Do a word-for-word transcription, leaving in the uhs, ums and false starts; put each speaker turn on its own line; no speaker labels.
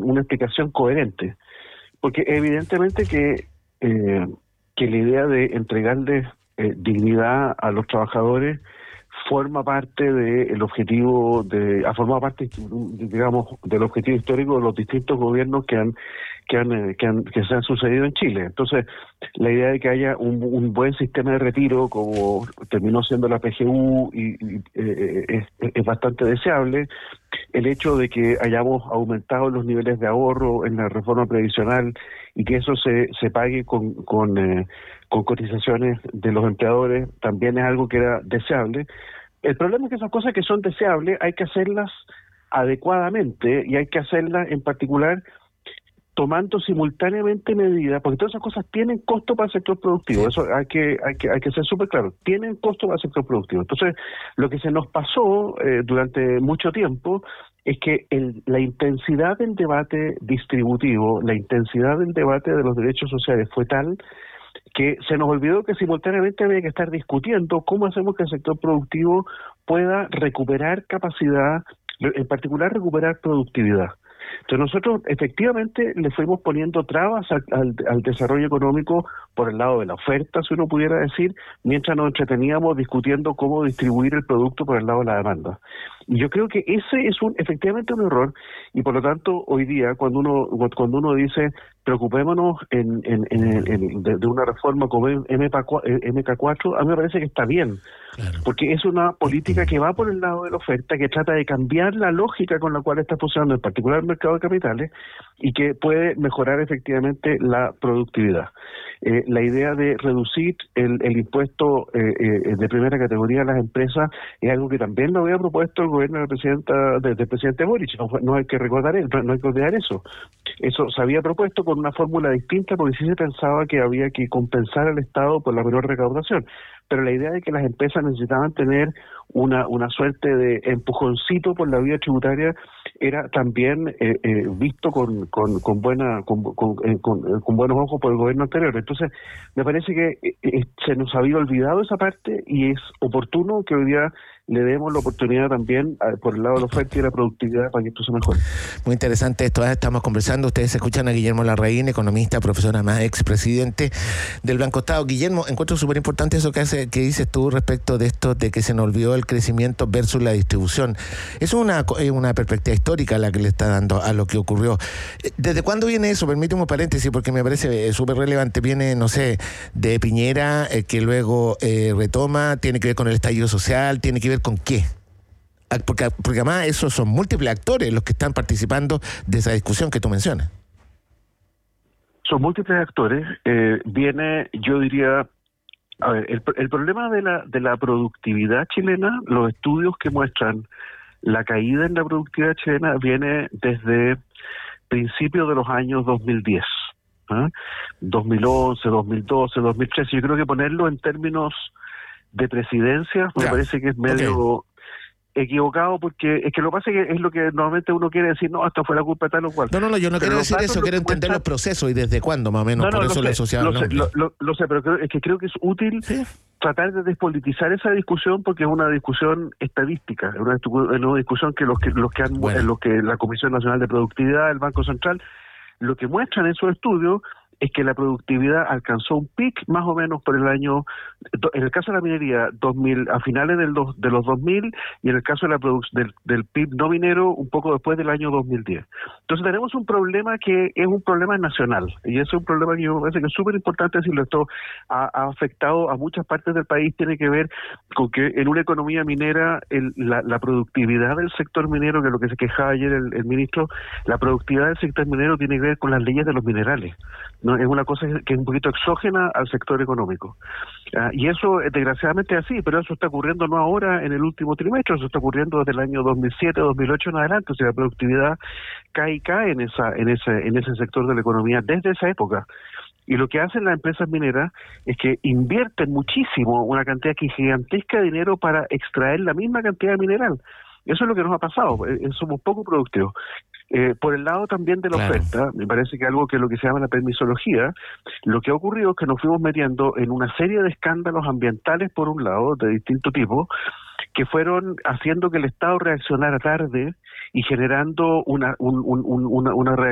un, una explicación coherente, porque evidentemente que eh, que la idea de entregarles eh, dignidad a los trabajadores forma parte del objetivo de, ha formado parte, digamos, del objetivo histórico de los distintos gobiernos que han que han, eh, que han que se han sucedido en Chile. Entonces, la idea de que haya un, un buen sistema de retiro, como terminó siendo la P G U, y, y eh, es, es bastante deseable. El hecho de que hayamos aumentado los niveles de ahorro en la reforma previsional y que eso se, se pague con con, eh, con cotizaciones de los empleadores también es algo que era deseable. El problema es que esas cosas que son deseables hay que hacerlas adecuadamente y hay que hacerlas en particular tomando simultáneamente medidas, porque todas esas cosas tienen costo para el sector productivo, eso hay que hay que hay que ser súper claro, tienen costo para el sector productivo. Entonces, lo que se nos pasó eh, durante mucho tiempo es que el, la intensidad del debate distributivo, la intensidad del debate de los derechos sociales fue tal que se nos olvidó que simultáneamente había que estar discutiendo cómo hacemos que el sector productivo pueda recuperar capacidad, en particular recuperar productividad. Entonces nosotros efectivamente le fuimos poniendo trabas al, al, al desarrollo económico por el lado de la oferta, si uno pudiera decir, mientras nos entreteníamos discutiendo cómo distribuir el producto por el lado de la demanda. Y yo creo que ese es un efectivamente un error, y por lo tanto hoy día cuando uno cuando uno dice preocupémonos en, en, en, en de, de una reforma como M K cuatro, a mí me parece que está bien, claro, porque es una política que va por el lado de la oferta, que trata de cambiar la lógica con la cual está funcionando en particular el mercado de capitales y que puede mejorar efectivamente la productividad. Eh, la idea de reducir el, el impuesto eh, eh, de primera categoría a las empresas es algo que también lo había propuesto el gobierno de la presidenta, de, del presidente Boric. No, no hay que recordar, no, no hay que olvidar eso. Eso se había propuesto con una fórmula distinta porque sí se pensaba que había que compensar al Estado por la menor recaudación. Pero la idea de que las empresas necesitaban tener una una suerte de empujoncito por la vía tributaria era también eh, eh, visto con con, con buena con, con, eh, con, con buenos ojos por el gobierno anterior. Entonces me parece que eh, se nos había olvidado esa parte y es oportuno que hoy día le demos la oportunidad también a, por el lado de la oferta y de la productividad para que esto se mejore.
Muy interesante esto, estamos conversando, ustedes escuchan a Guillermo Larraín, economista, profesor, además expresidente del Banco Estado. Guillermo, encuentro súper importante eso que hace, que dices tú respecto de esto de que se nos olvidó el crecimiento versus la distribución. Es una, una perspectiva histórica la que le está dando a lo que ocurrió. ¿Desde cuándo viene eso? Permíteme un paréntesis porque me parece súper relevante. Viene, no sé, de Piñera, eh, que luego eh, retoma, tiene que ver con el estallido social, tiene que ver con qué. Porque, porque además esos son múltiples actores los que están participando de esa discusión que tú mencionas.
Son múltiples actores. Eh, viene, yo diría, a ver, el, el problema de la de la productividad chilena, los estudios que muestran la caída en la productividad chilena viene desde principios de los años dos mil diez, ¿eh? dos mil once, dos mil doce, dos mil trece. Yo creo que ponerlo en términos de presidencia me ya. parece que es medio okay. equivocado, porque es que lo que pasa es que es lo que normalmente uno quiere decir, no, esto fue la culpa de tal o cual.
No, no, no, yo no pero quiero decir eso, quiero entender muestra... los procesos y desde cuándo más o menos, no, no, por eso lo he asociado.
Lo, sé, lo, lo, lo sé, pero creo, es que creo que es útil ¿Sí? tratar de despolitizar esa discusión porque es una discusión estadística, es una, una discusión que los que los que han bueno. los que la Comisión Nacional de Productividad, el Banco Central, lo que muestran en sus estudios es que la productividad alcanzó un pic más o menos por el año, en el caso de la minería, dos mil a finales del dos, de los dos mil, y en el caso de la produ- del, del P I B no minero, un poco después del año dos mil diez. Entonces tenemos un problema que es un problema nacional, y ese es un problema que yo me parece que es súper importante decirlo. Esto ha, ha afectado a muchas partes del país, tiene que ver con que en una economía minera, el, la, la productividad del sector minero, que es lo que se quejaba ayer el, el ministro, la productividad del sector minero tiene que ver con las leyes de los minerales, ¿no? Es una cosa que es un poquito exógena al sector económico. Uh, y eso, desgraciadamente, es así, pero eso está ocurriendo no ahora en el último trimestre, eso está ocurriendo desde el año dos mil siete, dos mil ocho en adelante. O sea, la productividad cae y cae en, esa, en, ese, en ese sector de la economía desde esa época. Y lo que hacen las empresas mineras es que invierten muchísimo, una cantidad gigantesca de dinero para extraer la misma cantidad de mineral. Eso es lo que nos ha pasado, eh, somos poco productivos. Eh, por el lado también de la claro. oferta, me parece que algo que es lo que se llama la permisología, lo que ha ocurrido es que nos fuimos metiendo en una serie de escándalos ambientales, por un lado, de distinto tipo, que fueron haciendo que el Estado reaccionara tarde y generando una, un, un, una, una reacción